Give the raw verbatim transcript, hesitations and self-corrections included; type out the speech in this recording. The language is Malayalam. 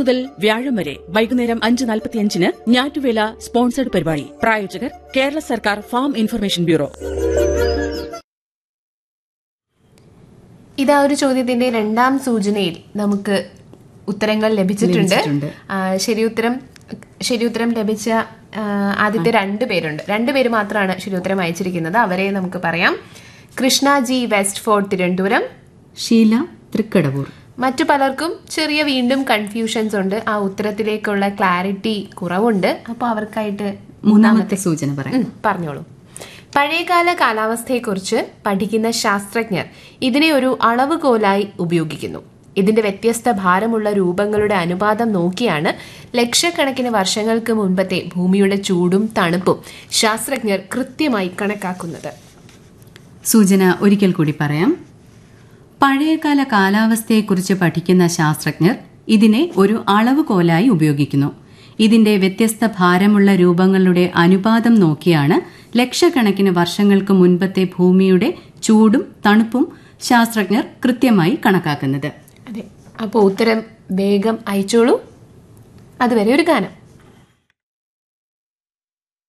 മുതൽ വ്യാഴം വരെ വൈകുന്നേരം അഞ്ച് നാൽപ്പത്തിയഞ്ചിന് ഞാറ്റുവേല സ്പോൺസർഡ് പരിപാടി. പ്രായോജകർ കേരള സർക്കാർ ഫാം ഇൻഫർമേഷൻ ബ്യൂറോ. ഇതാ ഒരു ചോദ്യത്തിന്റെ രണ്ടാം സൂചനയിൽ നമുക്ക് ഉത്തരങ്ങൾ ലഭിച്ചിട്ടുണ്ട്. ശരിയുത്തരം ശരിയുത്തരം ലഭിച്ച ആദ്യത്തെ രണ്ടു പേരുണ്ട്. രണ്ടുപേര് മാത്രമാണ് ശരിയുത്തരം അയച്ചിരിക്കുന്നത്. അവരെ നമുക്ക് പറയാം. Krishna G west fort Thiruvananthapuram, Sheela Thrikkadavoor. മറ്റു പലർക്കും ചെറിയ വീണ്ടും കൺഫ്യൂഷൻസ് ഉണ്ട്. ആ ഉത്തരത്തിലേക്കുള്ള ക്ലാരിറ്റി കുറവുണ്ട്. അപ്പോൾ അവർക്കായിട്ട് മൂന്നാമത്തെ സൂചന പറയാം. പറഞ്ഞോളൂ. പഴയകാല കാലാവസ്ഥയെക്കുറിച്ച് പഠിക്കുന്ന ശാസ്ത്രജ്ഞർ ഇതിനെ ഒരു അളവുകോലായി ഉപയോഗിക്കുന്നു. ഇതിന്റെ വ്യത്യസ്ത ഭാരമുള്ള രൂപങ്ങളുടെ അനുപാതം നോക്കിയാണ് ലക്ഷക്കണക്കിന് വർഷങ്ങൾക്ക് മുൻപത്തെ ഭൂമിയുടെ ചൂടും തണുപ്പും ശാസ്ത്രജ്ഞർ കൃത്യമായി കണക്കാക്കുന്നത്. സൂചന ഒരിക്കൽ കൂടി പറയാം. പഴയകാല കാലാവസ്ഥയെക്കുറിച്ച് പഠിക്കുന്ന ശാസ്ത്രജ്ഞർ ഇതിനെ ഒരു അളവുകോലായി ഉപയോഗിക്കുന്നു. ഇതിന്റെ വ്യത്യസ്ത ഭാരമുള്ള രൂപങ്ങളുടെ അനുപാതം നോക്കിയാണ് ലക്ഷക്കണക്കിന് വർഷങ്ങൾക്ക് മുൻപത്തെ ഭൂമിയുടെ ചൂടും തണുപ്പും ശാസ്ത്രജ്ഞർ കൃത്യമായി കണക്കാക്കുന്നത്. അതെ, അപ്പോൾ ഉത്തരം വേഗം അയച്ചോളൂ. അതുവരെ ഒരു ഗാനം.